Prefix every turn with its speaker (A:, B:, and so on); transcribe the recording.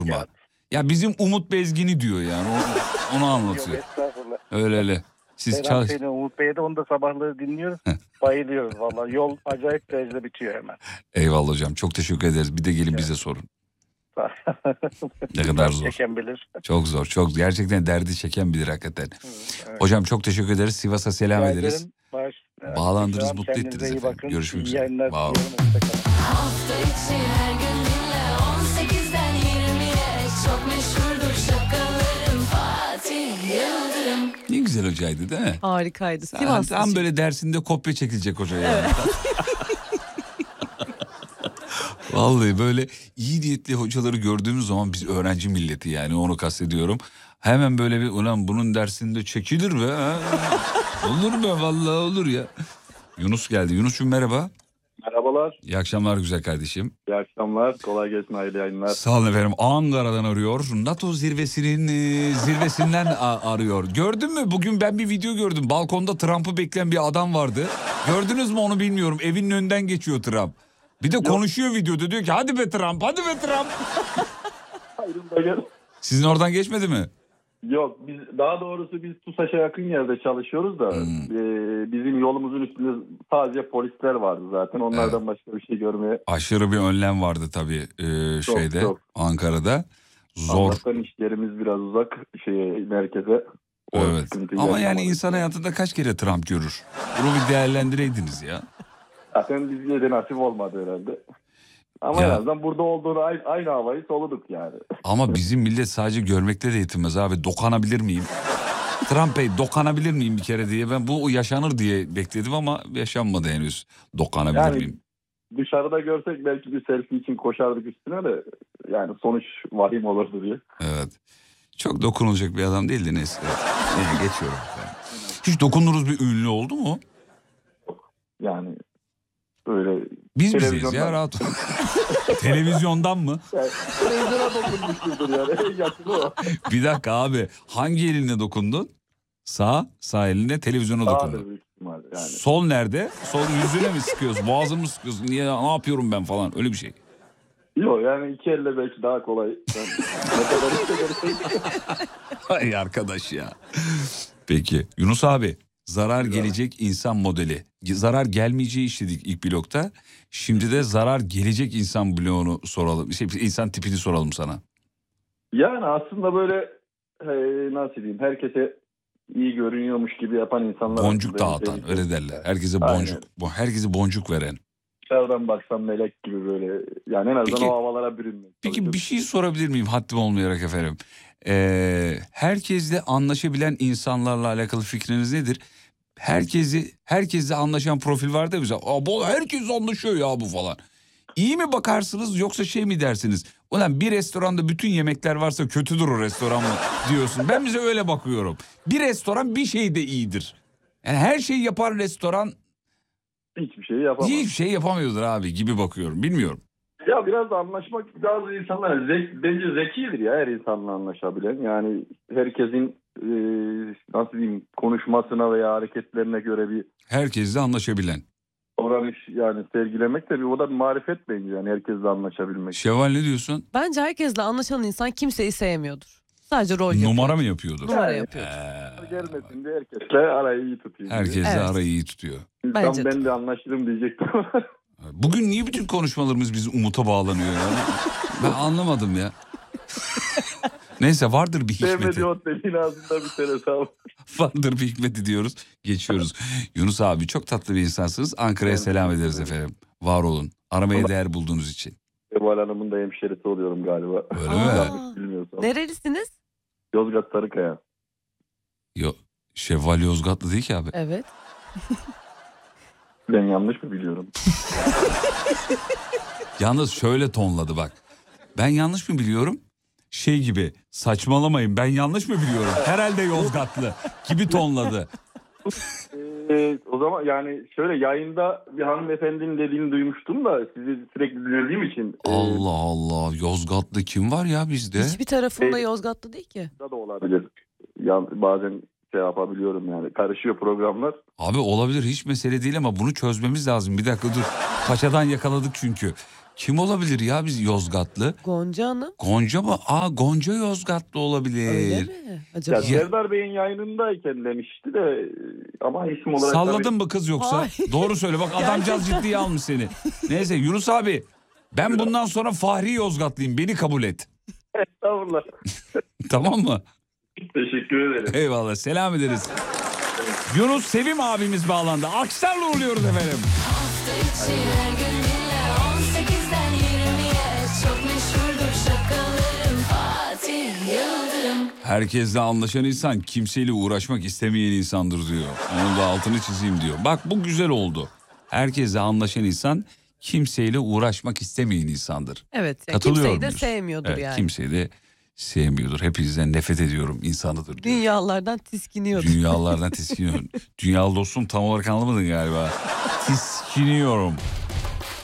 A: Ya. Ya bizim Umut Bezgin'i diyor yani. Onu anlatıyor.
B: Yok, estağfurullah.
A: Öyle. Siz çalış.
B: Umut Bey'e de onu da sabahları dinliyoruz. Bayılıyoruz vallahi. Yol acayip derecede bitiyor hemen.
A: Eyvallah hocam. Çok teşekkür ederiz. Bir de gelin bize sorun. Ne kadar zor.
B: Çeken bilir.
A: Çok zor. Çok gerçekten derdi çeken bilir hakikaten.
B: Evet.
A: Hocam çok teşekkür ederiz. Sivas'a selam ederiz. Bağlandınız, mutlu ettiniz efendim.
B: Bakın.
A: Görüşmek
B: İyi
A: üzere.
B: yayınlar.
A: Wow.
C: Hafta içi her gün dinle 18'den 20'ye çok meşhurdur şakalarım Fatih Yıldırım.
A: Ne güzel hocaydı değil mi?
D: Harikaydı. Sivas.
A: Tam böyle dersinde kopya çekilecek hoca yani. Evet. Vallahi böyle iyi niyetli hocaları gördüğümüz zaman biz öğrenci milleti yani onu kastediyorum. Hemen böyle bir ulan bunun dersinde çekilir be. Olur be vallahi olur ya. Yunus geldi. Yunus'cum merhaba.
E: Merhabalar.
A: İyi akşamlar güzel kardeşim.
E: İyi akşamlar. Kolay gelsin, hayırlı yayınlar.
A: Sağ olun efendim. Ankara'dan arıyor. NATO zirvesinden arıyor. Gördün mü? Bugün ben bir video gördüm. Balkonda Trump'ı bekleyen bir adam vardı. Gördünüz mü onu bilmiyorum. Evinin önünden geçiyor Trump. Bir de konuşuyor videoda, diyor ki hadi be Trump, hadi be Trump. Sizin oradan geçmedi mi?
E: Yok, daha doğrusu biz TUSAŞ'a yakın yerde çalışıyoruz da bizim yolumuzun üstünde sadece polisler vardı zaten. Onlardan başka bir şey görmeye.
A: Aşırı bir önlem vardı tabii çok. Ankara'da. Zor.
E: Allah'tan işlerimiz biraz uzak merkeze.
A: Evet. Ama yani insan hayatında kaç kere Trump görür? Bunu bir değerlendireydiniz ya.
E: Zaten bizde de nasip olmadı herhalde. Ama en azından burada olduğunu aynı havayı soluduk yani.
A: Ama bizim millet sadece görmekte de yetinmez abi. Dokanabilir miyim? Trump Bey dokanabilir miyim bir kere diye. Ben bu yaşanır diye bekledim ama yaşanmadı henüz. Dokanabilir miyim?
E: Dışarıda görsek belki bir selfie için koşardık üstüne de yani sonuç vahim olurdu diye.
A: Evet. Çok dokunulacak bir adam değildi neyse. Geçiyorum. Hiç dokunuruz bir ünlü oldu mu?
E: Yani öyle.
A: Biz bizeyiz ya rahat ol. Televizyondan mı?
E: Televizyona dokunmuştur yani. Yaşlı.
A: Bir dakika abi. Hangi eline dokundun? Sağ eline televizyona dokundun.
E: Yani.
A: Sol nerede? Sol yüzüne mi sıkıyorsun? Boğazını mı sıkıyorsun? Niye ne yapıyorum ben falan öyle bir şey.
E: Yok yani iki elle belki daha kolay.
A: Ay arkadaş ya. Peki Yunus abi. Zarar gelecek insan modeli. Zarar gelmeyeceği işledik ilk blokta. Şimdi de zarar gelecek insan bloğunu soralım. İnsan tipini soralım sana.
E: Yani aslında böyle nasıl diyeyim herkese iyi görünüyormuş gibi yapan insanlar.
A: Boncuk dağıtan öyle derler. Herkese boncuk. Herkese boncuk veren.
E: Dışarıdan baksan melek gibi böyle. Yani en azından o havalara bürünmek.
A: Peki bir şey sorabilir miyim haddim olmayarak efendim? Herkesle anlaşabilen insanlarla alakalı fikriniz nedir? Herkesle anlaşan profil var da bize. Herkes anlaşıyor ya bu falan. İyi mi bakarsınız yoksa şey mi dersiniz? Ulan bir restoranda bütün yemekler varsa kötüdür o restoran mı diyorsun? Ben bize öyle bakıyorum. Bir restoran bir şey de iyidir. Yani her şeyi yapan restoran
E: hiçbir şey yapamaz.
A: Hiçbir şey yapamıyordur abi gibi bakıyorum. Bilmiyorum.
E: Ya biraz da anlaşmak bazı insanlar bence zekidir ya her insanla anlaşabilen. Yani herkesin nasıl diyeyim konuşmasına veya hareketlerine göre bir
A: herkesle anlaşabilen.
E: Davranış yani sergilemek de o da bir marifet bence yani herkesle anlaşabilmek.
A: Şevval ne diyorsun?
D: Bence herkesle anlaşan insan kimseyi sevmiyordur. Sadece rol yapıyor.
A: Numara mı yapıyordur?
D: Numara yapıyordur.
E: Gelmesin de herkesle arayı iyi tutuyor.
A: Herkesle arayı iyi tutuyor.
E: İnsan ben de anlaşırım diyecektim.
A: Bugün niye bütün konuşmalarımız bizim Umut'a bağlanıyor yani? Ben anlamadım ya. Neyse vardır bir hikmeti.
E: Sevmediği otelin ağzında bir tane sağ
A: Vardır bir hikmeti diyoruz. Geçiyoruz. Yunus abi çok tatlı bir insansınız. Ankara'ya selam ederiz efendim. Var olun. Aramaya değer bulduğunuz için.
E: Şevval Hanım'ın da hemşerisi oluyorum galiba.
A: Öyle mi?
E: Bilmiyorsam.
D: Nerelisiniz?
E: Yozgat Sarıkaya.
A: Şevval Yozgatlı değil ki abi.
D: Evet.
E: Ben yanlış mı biliyorum?
A: Yalnız şöyle tonladı bak. Ben yanlış mı biliyorum? Şey gibi saçmalamayın ben yanlış mı biliyorum? Herhalde Yozgatlı gibi tonladı.
E: O zaman yani şöyle yayında bir hanımefendinin dediğini duymuştum da sizi sürekli dinlediğim için.
A: Allah Allah Yozgatlı kim var ya bizde?
D: Hiçbir tarafında Yozgatlı değil ki.
E: Da olabilir. Bazen şey yapabiliyorum yani karışıyor programlar.
A: Abi olabilir hiç mesele değil ama bunu çözmemiz lazım. Bir dakika dur. Paçadan yakaladık çünkü. Kim olabilir ya biz Yozgatlı?
D: Gonca Hanım.
A: Gonca mı? Gonca Yozgatlı olabilir.
D: Öyle mi? Acaba?
E: Ya Serdar Bey'in yayınındayken demişti de ama isim olarak...
A: Salladın mı kız yoksa?
D: Ay.
A: Doğru söyle bak adamcağız ciddiye almış seni. Neyse Yunus abi ben bundan sonra Fahri Yozgatlıyım beni kabul et.
E: Estağfurullah.
A: Tamam mı?
E: Teşekkür ederim.
A: Eyvallah selam ederiz. Yunus Sevim abimiz bağlandı. Alkışlarla uğurluyoruz efendim.
C: Hafta içi her gün dinle 18'den 20'ye. Çok meşhurdur şakalarım. Fatih Yıldırım.
A: Herkesle anlaşan insan kimseyle uğraşmak istemeyen insandır diyor. Onun da altını çizeyim diyor. Bak bu güzel oldu. Herkesle anlaşan insan kimseyle uğraşmak istemeyen insandır.
D: Evet. Yani
A: Katılıyor
D: kimseyi de
A: muyuz?
D: sevmiyordur
A: Evet,
D: yani.
A: kimseyi de sevmiyordur. Hepinizden nefret ediyorum insanıdır diyor.
D: Dünyalardan tiskiniyordur.
A: Dünyalardan tiskiniyorum. Dünyalı dostum tam olarak anlamadın galiba. Tiskiniyorum.